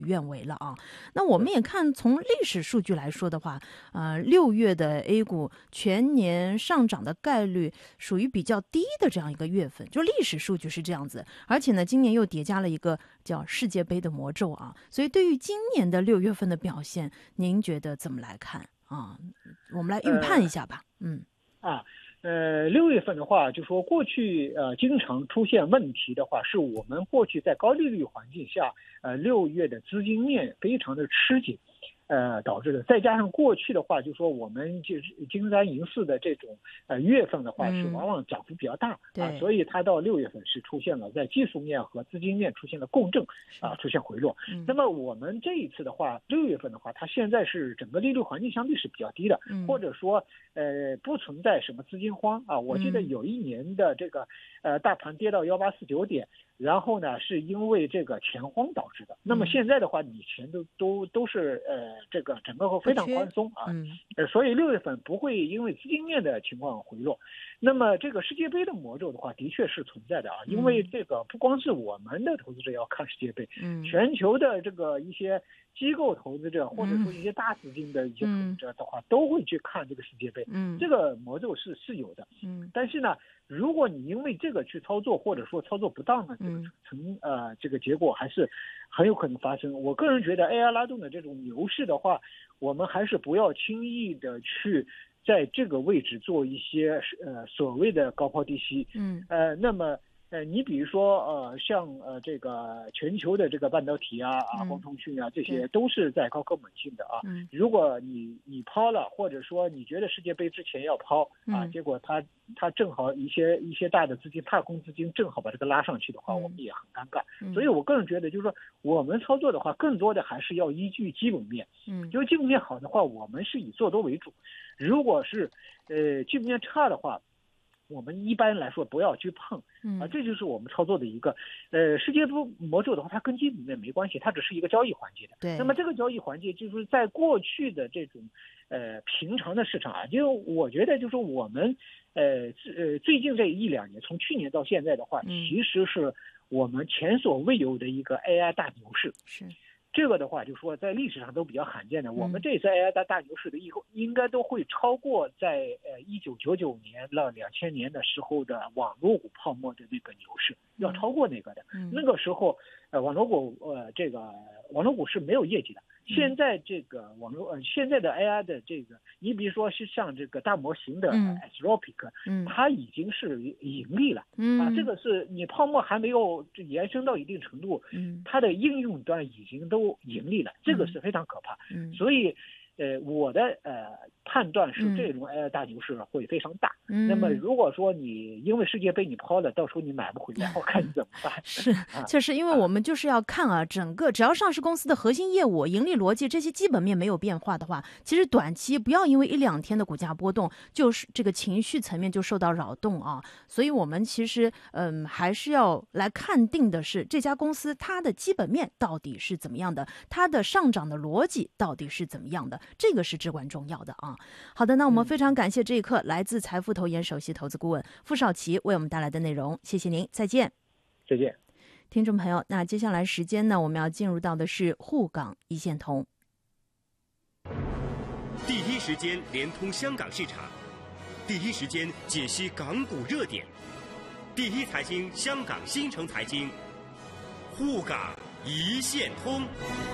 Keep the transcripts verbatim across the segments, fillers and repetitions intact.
愿违了啊。那我们也看从历史数据来说的话，呃，六月的 A 股全年上涨的概率属于比较低的这样一个月份，就历史数据是这样子。而且呢，今年又叠加了一个叫世界杯的魔咒啊，所以对于今年的六月份的表现，您觉得怎么来看啊？我们来预判一下吧。呃、嗯啊。呃，六月份的话，就说过去呃经常出现问题的话，是我们过去在高利率环境下，呃六月的资金面非常的吃紧，呃导致的。再加上过去的话，就说我们就是金三银四的这种呃月份的话，是往往涨幅比较大、嗯、啊，所以它到六月份是出现了在技术面和资金面出现了共振啊，出现回落。嗯、那么我们这一次的话，六月份的话，它现在是整个利率环境相对是比较低的，嗯、或者说呃不存在什么资金荒啊。我记得有一年的这个呃大盘跌到幺八四九点，然后呢是因为这个钱荒导致的。那么现在的话，你钱都都都是呃这个整个会非常宽松啊，嗯、呃所以六月份不会因为资金面的情况回落。那么这个世界杯的魔咒的话，的确是存在的啊，因为这个不光是我们的投资者要看世界杯，嗯，全球的这个一些机构投资者或者说一些大资金的一些投资者的话，嗯、都会去看这个世界杯，嗯，这个魔咒是是有的，嗯，但是呢，如果你因为这个去操作，或者说操作不当呢，这个成呃这个结果还是很有可能发生。我个人觉得 A I 拉动的这种牛市的话，我们还是不要轻易的去在这个位置做一些呃所谓的高抛低吸，嗯，呃，那么呃，你比如说呃，像呃这个全球的这个半导体啊啊，光通讯啊，这些都是在高歌猛进的啊。嗯、如果你你抛了，或者说你觉得世界杯之前要抛啊，嗯、结果它它正好一些一些大的资金踏空资金正好把这个拉上去的话，嗯、我们也很尴尬。嗯、所以我个人觉得，就是说我们操作的话，更多的还是要依据基本面。嗯，因为基本面好的话，我们是以做多为主。如果是呃基本面差的话，我们一般来说不要去碰啊，这就是我们操作的一个呃世界杯魔咒的话，它跟基本面没关系，它只是一个交易环节的。对，那么这个交易环节就是在过去的这种呃平常的市场啊，就我觉得就是我们呃呃最近这一两年，从去年到现在的话，嗯、其实是我们前所未有的一个 A I 大牛市。是。这个的话，就说在历史上都比较罕见的。我们这次 A I 大大牛市的以后，应该都会超过在呃一九九九年到两千年的时候的网络股泡沫的那个牛市，要超过那个的。嗯、那个时候，呃，网络股呃这个网络股是没有业绩的。现在这个网络呃现在的 A I 的这个，你比如说是像这个大模型的 Anthropic，嗯、它已经是盈利了。嗯、啊，这个是你泡沫还没有延伸到一定程度，嗯、它的应用端已经都盈利了，这个是非常可怕。嗯、所以呃我的呃判断是这种 A I 大牛市会非常大。嗯、那么如果说你因为世界杯你抛了，到时候你买不回来，我看你怎么办。 是，确实，因为我们就是要看啊，整个只要上市公司的核心业务、盈利逻辑这些基本面没有变化的话，其实短期不要因为一两天的股价波动，就是这个情绪层面就受到扰动啊。所以我们其实嗯还是要来看定的是这家公司它的基本面到底是怎么样的，它的上涨的逻辑到底是怎么样的，这个是至关重要的啊。好的，那我们非常感谢这一刻来自财富投研首席投资顾问傅少奇为我们带来的内容，谢谢您，再见。 再见。 听众朋友，那接下来时间呢，我们要进入到的是沪港一线通， 第一时间连通香港市场，第一时间解析港股热点，第一财经香港新城财经，沪港一线通。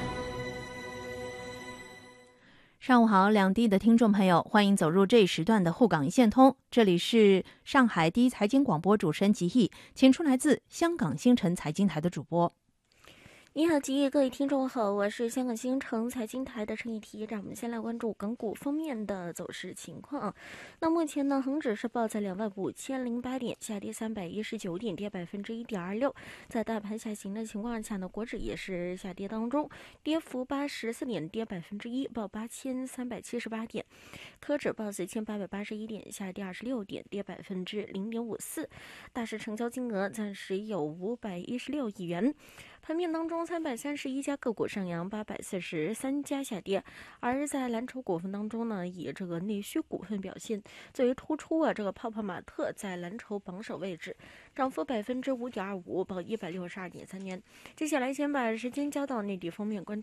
上午好，两地的听众朋友，欢迎走入这一时段的沪港一线通。这里是上海第一财经广播主持人吉毅，请出来自香港新城财经台的主播。 你好，吉毅，各位听众好，我是香港新城财经台的陈以提。让我们先来关注港股方面的走势情况。那目前呢，恒指是报在两万五千零八点，下跌三百一十九点，跌百分之一点二六。在大盘下行的情况下呢，国指也是下跌当中，跌幅八十四点，跌百分之一，报八千三百七十八点。科指报四千八百八十一点，下跌二十六点，跌百分之零点五四。大市成交金额暂时有五百一十六亿元。盘面当中，三百三十一家个股上扬，八百四十三家下跌。而在蓝筹股份当中呢，以这个内需股份表现最为突出啊，这个泡泡玛特在蓝筹榜首位置，涨幅百分之五点二五，报一百六十二点三元。接下来先把时间交到内地方面关注。